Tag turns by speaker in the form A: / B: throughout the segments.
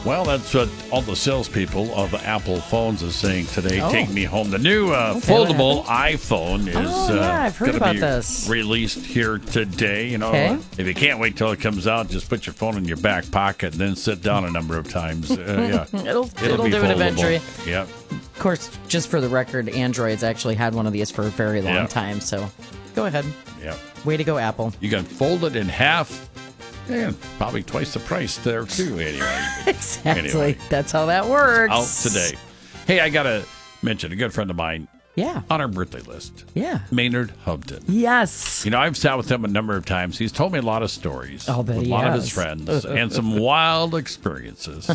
A: Well, that's what all the salespeople of Apple phones is saying today.
B: Oh.
A: Take me home. The new foldable iPhone is
B: I've heard
A: going
B: about
A: to be
B: this.
A: released here today. You know,
B: Okay.
A: if you can't wait till it comes out, just put your phone in your back pocket and then sit down a number of times. Yeah,
B: It'll
A: be
B: do it
A: foldable.
B: eventually.
A: Yep.
B: Of course, just for the record, Android's actually had one of these for a very long
A: Yeah.
B: time. So go ahead.
A: Yep.
B: Way to go, Apple.
A: You can fold it in half. And probably twice the price there too. Anyway.
B: Exactly.
A: Anyway.
B: That's how that works.
A: Out today. Hey, I got to mention a good friend of mine
B: Yeah.
A: on our birthday list,
B: Yeah.
A: Maynard Hubden.
B: Yes.
A: You know, I've sat with him a number of times. He's told me a lot of stories
B: I'll bet
A: with a
B: he
A: lot of
B: has.
A: his friends and some wild experiences.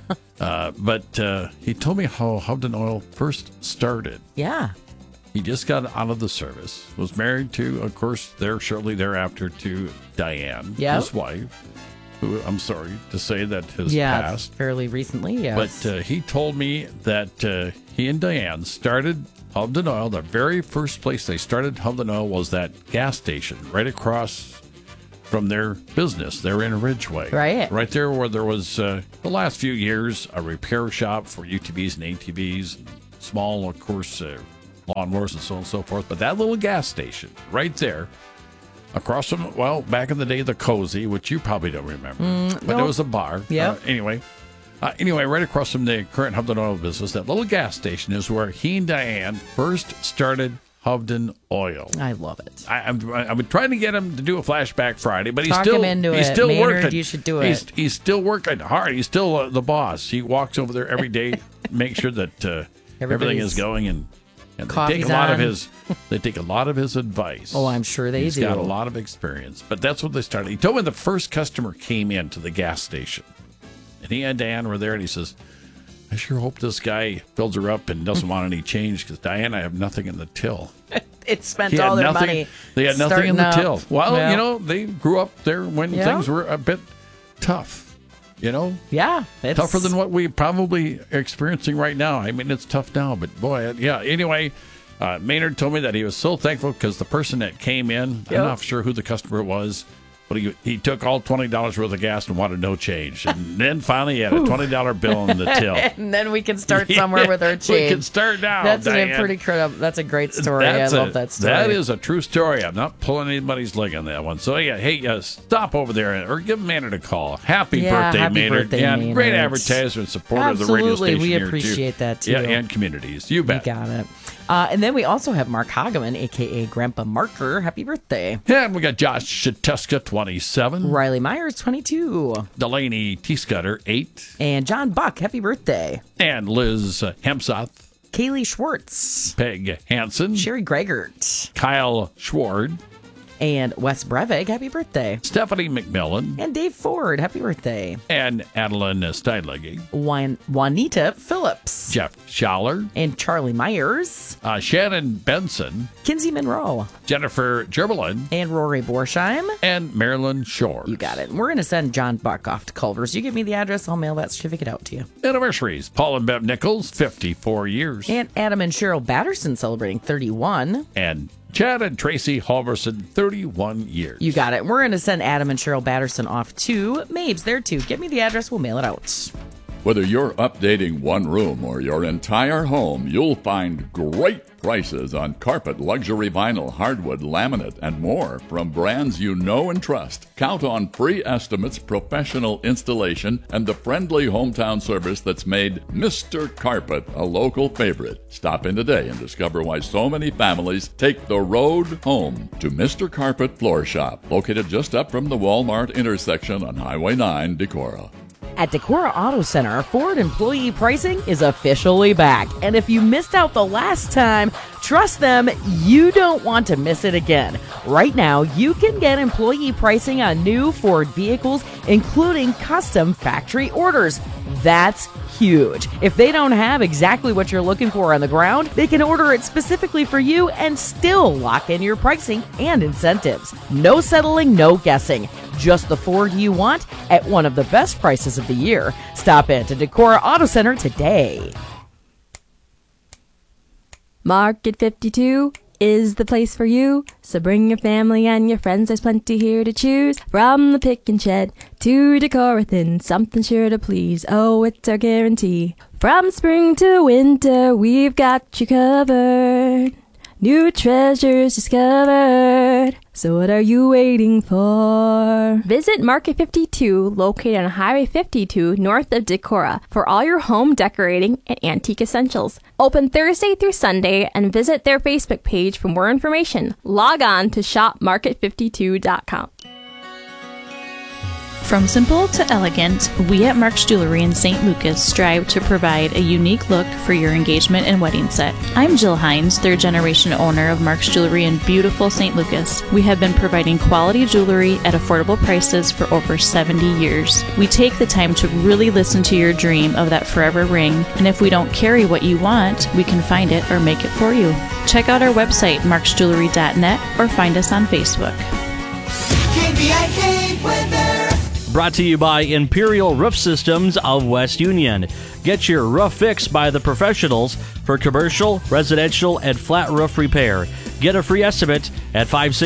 A: But he told me how Hubden Oil first started.
B: Yeah.
A: He just got out of the service, was married to, of course, shortly thereafter to Diane,
B: Yep.
A: his wife, who I'm sorry to say that has
B: Yeah.
A: passed.
B: Fairly recently. Yes.
A: But he told me that he and Diane started Hubden Oil. The very first place they started Hubden Oil was that gas station right across from their business. They're in Ridgeway.
B: Right.
A: There where there was, the last few years, a repair shop for UTVs and ATVs, small, of course, lawnmowers and so on and so forth. But that little gas station right there, across from, well, back in the day, the Cozy, which you probably don't remember, but
B: no.
A: it was a bar.
B: Yep.
A: Anyway, right across from the current Hubden Oil business, that little gas station is where he and Diane first started Hubden Oil.
B: I love it.
A: I've been trying to get him to do a flashback Friday, but he's
B: Talk
A: still
B: him into
A: he's
B: it.
A: still
B: Maynard,
A: working.
B: you should do it.
A: He's still working hard. He's still the boss. He walks over there every day, make sure that everything is going, and they take
B: Coffee's
A: a lot of
B: on.
A: his. They take a lot of his advice.
B: Oh, I'm sure they
A: He's
B: do.
A: got a lot of experience, but that's what they started. He told me the first customer came into the gas station, and he and Diane were there, and he says, "I sure hope this guy fills her up and doesn't want any change because Diane, I have nothing in the till."
B: It spent
A: He had
B: all their
A: nothing.
B: money.
A: They had nothing in the
B: starting
A: till. Well,
B: Yeah.
A: you know, they grew up there when
B: Yeah.
A: things were a bit tough. You know,
B: Yeah. It's
A: tougher than what we probably are experiencing right now. I mean, it's tough now, but boy, yeah. Anyway, Maynard told me that he was so thankful because the person that came in,
B: Yep.
A: I'm not sure who the customer was, but he took all $20 worth of gas and wanted no change. And then finally he had a $20 bill in the till.
B: And then we can start somewhere with our
A: We
B: change.
A: can start now,
B: That's
A: Diane.
B: That's a great story. I love that story.
A: That is a true story. I'm not pulling anybody's leg on that one. So, yeah, hey, stop over there or give Maynard a call. Happy birthday,
B: happy
A: Maynard.
B: birthday,
A: Yeah,
B: Maynard.
A: great advertisement, supporter of the radio
B: Absolutely.
A: station
B: We
A: here,
B: appreciate
A: too.
B: that, too.
A: Yeah, and communities. You
B: You
A: bet.
B: got it. And then we also have Mark Hageman, a.k.a. Grandpa Marker. Happy birthday.
A: And we got Josh Shateska, 27.
B: Riley Myers, 22.
A: Delaney T. Scudder, 8.
B: And John Buck, happy birthday.
A: And Liz Hemsoth,
B: Kaylee Schwartz.
A: Peg Hansen,
B: Sherry Gregert.
A: Kyle Schward,
B: And Wes Brevig, happy birthday.
A: Stephanie McMillan,
B: And Dave Ford, happy birthday.
A: and Adeline Steinlegge,
B: Juanita Phillips.
A: Jeff Schaller,
B: And Charlie Myers.
A: Shannon Benson,
B: Kinsey Monroe.
A: Jennifer Gerberlin,
B: And Rory Borsheim.
A: and Marilyn Shore.
B: You got it. We're going to send John Buck off to Culver's. You give me the address, I'll mail that certificate out to you.
A: Anniversaries: Paul and Bev Nichols, 54 years,
B: And Adam and Cheryl Batterson celebrating 31.
A: and Chad and Tracy Halverson, 31 years.
B: You got it. We're going to send Adam and Cheryl Batterson off to Mabes there too. Give me the address, we'll mail it out.
C: Whether you're updating one room or your entire home, you'll find great prices on carpet, luxury vinyl, hardwood, laminate, and more from brands you know and trust. Count on free estimates, professional installation, and the friendly hometown service that's made Mr. Carpet a local favorite. Stop in today and discover why so many families take the road home to Mr. Carpet Floor Shop, located just up from the Walmart intersection on Highway 9, Decorah.
B: At Decorah Auto Center, Ford employee pricing is officially back. And if you missed out the last time, trust them, you don't want to miss it again. Right now, you can get employee pricing on new Ford vehicles, including custom factory orders. That's huge. If they don't have exactly what you're looking for on the ground, they can order it specifically for you and still lock in your pricing and incentives. No settling, no guessing. Just the Ford you want at one of the best prices of the year. Stop in to Decorah Auto Center today.
D: Market 52, is the place for you. So bring your family and your friends, there's plenty here to choose. From the pick and shed to decor within, something sure to please. Oh, it's our guarantee. From spring to winter, we've got you covered. New treasures discovered. So what are you waiting for? Visit Market 52, located on Highway 52, north of Decorah, for all your home decorating and antique essentials. Open Thursday through Sunday, and visit their Facebook page for more information. Log on to shopmarket52.com.
E: From simple to elegant, we at Mark's Jewelry in St. Lucas strive to provide a unique look for your engagement and wedding set. I'm Jill Hines, third generation owner of Mark's Jewelry in beautiful St. Lucas. We have been providing quality jewelry at affordable prices for over 70 years. We take the time to really listen to your dream of that forever ring, and if we don't carry what you want, we can find it or make it for you. Check out our website, marksjewelry.net, or find us on Facebook.
F: KVIK weather.
G: Brought to you by Imperial Roof Systems of West Union. Get your roof fixed by the professionals for commercial, residential, and flat roof repair. Get a free estimate at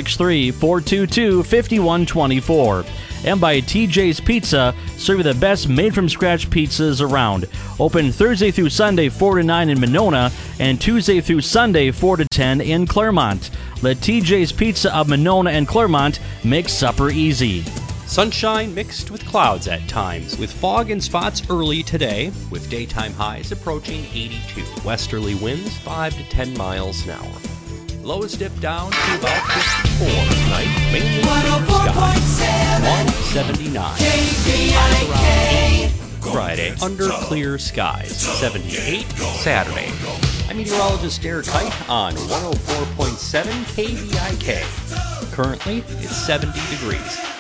G: 563-422-5124. And by TJ's Pizza, serving the best made-from-scratch pizzas around. Open Thursday through Sunday 4 to 9 in Monona and Tuesday through Sunday 4 to 10 in Claremont. Let TJ's Pizza of Monona and Claremont make supper easy.
H: Sunshine mixed with clouds at times, with fog in spots early today, with daytime highs approaching 82. Westerly winds 5 to 10 miles an hour. Lows dip down to about 54 tonight, mainly clear skies. 179. Highs around 80. Friday, under clear skies. 78 Saturday. I'm meteorologist Derek Kite on 104.7 KVIK. Currently, it's 70 degrees.